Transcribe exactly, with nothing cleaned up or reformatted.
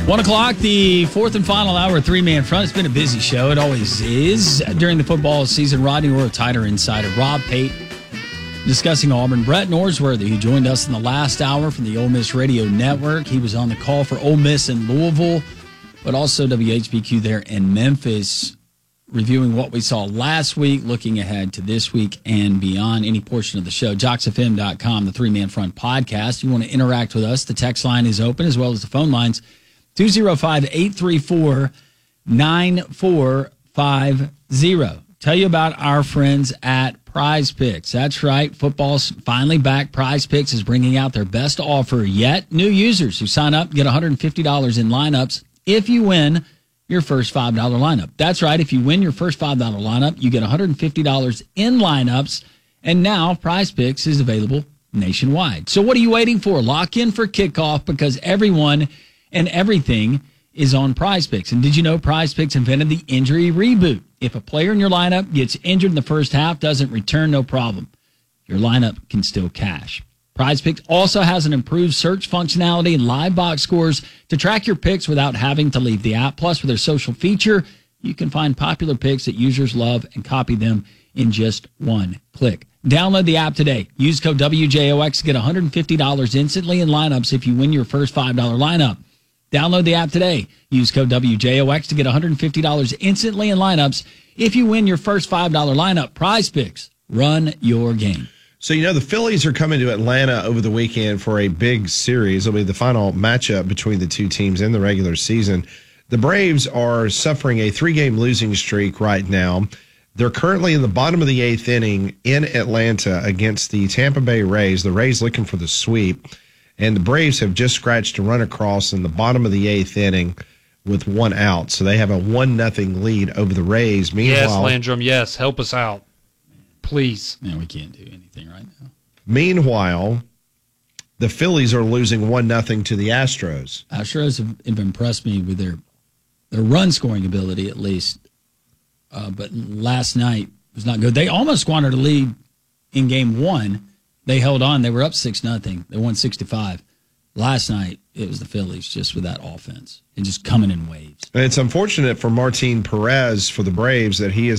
One o'clock, the fourth and final hour, three-man front. It's been a busy show. It always is during the football season. Rodney Orr, Tighter Insider, Rob Pate discussing Auburn. Brett Norsworthy, who joined us in the last hour from the Ole Miss Radio Network. He was on the call for Ole Miss in Louisville, but also W H B Q there in Memphis, reviewing what we saw last week, looking ahead to this week and beyond. Any portion of the show, jocks f m dot com, the three-man front podcast. You want to interact with us, the text line is open, as well as the phone lines. two oh five, eight three four, nine four five oh. Tell you about our friends at Prize Picks. That's right. Football's finally back. Prize Picks is bringing out their best offer yet. New users who sign up get one hundred fifty dollars in lineups if you win your first five dollar lineup. That's right. If you win your first five dollar lineup, you get one hundred fifty dollars in lineups. And now Prize Picks is available nationwide. So what are you waiting for? Lock in for kickoff, because everyone and everything is on Prize Picks. And did you know Prize Picks invented the injury reboot? If a player in your lineup gets injured in the first half, doesn't return, no problem. Your lineup can still cash. Prize Picks also has an improved search functionality and live box scores to track your picks without having to leave the app. Plus, with their social feature, you can find popular picks that users love and copy them in just one click. Download the app today. Use code W J O X to get one hundred fifty dollars instantly in lineups if you win your first five dollar lineup. Download the app today. Use code W J O X to get one hundred fifty dollars instantly in lineups if you win your first five dollar lineup. Prize Picks. Run your game. So, you know, the Phillies are coming to Atlanta over the weekend for a big series. It'll be the final matchup between the two teams in the regular season. The Braves are suffering a three-game losing streak right now. They're currently in the bottom of the eighth inning in Atlanta against the Tampa Bay Rays. The Rays looking for the sweep. And the Braves have just scratched a run across in the bottom of the eighth inning with one out. So they have a one nothing lead over the Rays. Meanwhile, yes, Landrum, yes. Help us out. Please. Man, we can't do anything right now. Meanwhile, the Phillies are losing one nothing to the Astros. Astros have, have impressed me with their their run scoring ability, at least. Uh, but last night was not good. They almost squandered a lead in game one. They held on. They were up six nothing. They won six to five. Last night, it was the Phillies just with that offense and just coming in waves. And it's unfortunate for Martin Perez for the Braves that he is